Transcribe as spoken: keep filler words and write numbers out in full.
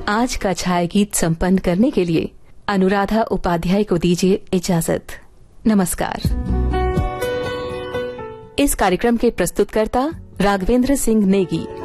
आज का छाया गीत संपन्न करने के लिए अनुराधा उपाध्याय को दीजिए इजाजत। नमस्कार। इस कार्यक्रम के प्रस्तुतकर्ता राघवेंद्र सिंह नेगी।